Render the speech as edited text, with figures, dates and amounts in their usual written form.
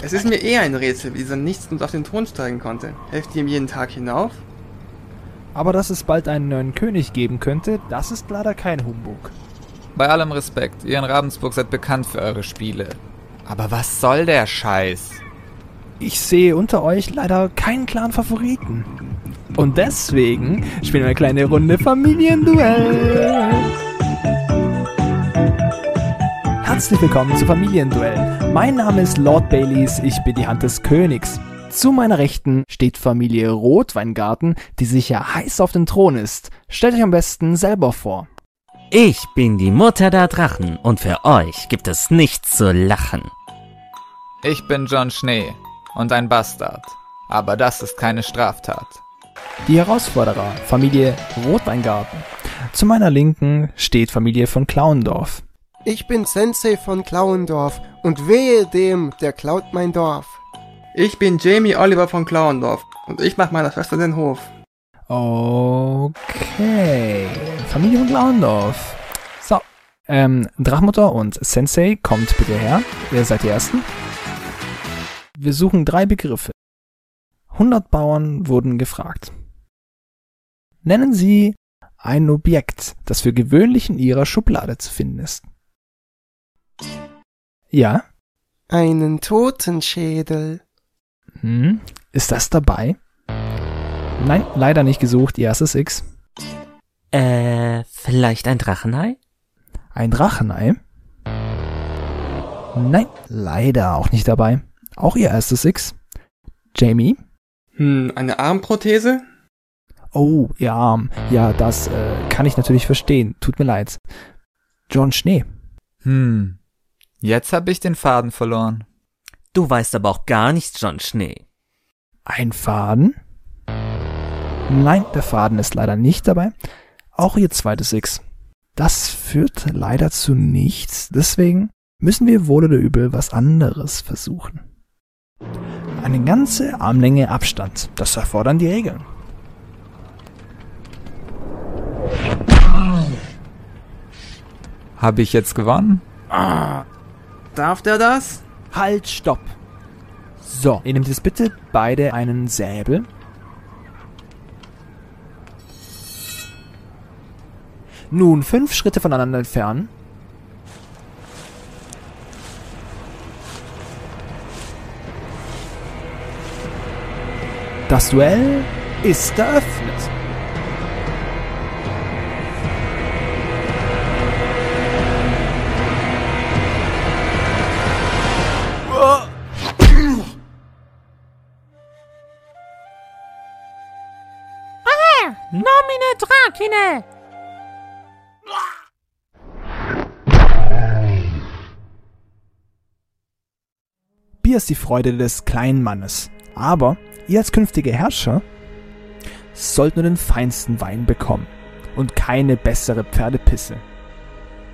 Es ist mir eher ein Rätsel, wie dieser Nichtsnutz auf den Thron steigen konnte. Helft ihr ihm jeden Tag hinauf? Aber dass es bald einen neuen König geben könnte, das ist leider kein Humbug. Bei allem Respekt, ihr in Ravensburg seid bekannt für eure Spiele. Aber was soll der Scheiß? Ich sehe unter euch leider keinen klaren Favoriten. Und deswegen spielen wir eine kleine Runde Familienduell. Herzlich willkommen zu Familienduell. Mein Name ist Lord Baileys, ich bin die Hand des Königs. Zu meiner Rechten steht Familie Rotweingarten, die sicher heiß auf den Thron ist. Stellt euch am besten selber vor. Ich bin die Mutter der Drachen und für euch gibt es nichts zu lachen. Ich bin Jon Schnee und ein Bastard. Aber das ist keine Straftat. Die Herausforderer, Familie Rotweingarten. Zu meiner Linken steht Familie von Klauendorf. Ich bin Sensei von Klauendorf und wehe dem, der klaut mein Dorf. Ich bin Jamie Oliver von Klauendorf und ich mach meiner Schwester den Hof. Okay, Familie von Klauendorf. So, Drachmutter und Sensei, kommt bitte her. Ihr seid die Ersten. Wir suchen 3 Begriffe. 100 Bauern wurden gefragt. Nennen Sie ein Objekt, das für gewöhnlich in Ihrer Schublade zu finden ist. Ja? Einen Totenschädel. Ist das dabei? Nein, leider nicht gesucht, Ihr erstes X. Vielleicht ein Drachenei? Ein Drachenei? Nein, leider auch nicht dabei. Auch Ihr erstes X. Jamie? Eine Armprothese? Oh, Ihr Arm. Ja, das kann ich natürlich verstehen. Tut mir leid. Jon Schnee. Jetzt habe ich den Faden verloren. Du weißt aber auch gar nichts, Jon Schnee. Ein Faden? Nein, der Faden ist leider nicht dabei. Auch Ihr zweites X. Das führt leider zu nichts. Deswegen müssen wir wohl oder übel was anderes versuchen. Eine ganze Armlänge Abstand. Das erfordern die Regeln. Habe ich jetzt gewonnen? Darf der das? Halt, stopp. So, ihr nehmt jetzt bitte beide einen Säbel. Nun 5 Schritte voneinander entfernen. Das Duell ist eröffnet. Nomine Dracine! Bier ist die Freude des kleinen Mannes. Aber ihr als künftige Herrscher sollt nur den feinsten Wein bekommen und keine bessere Pferdepisse.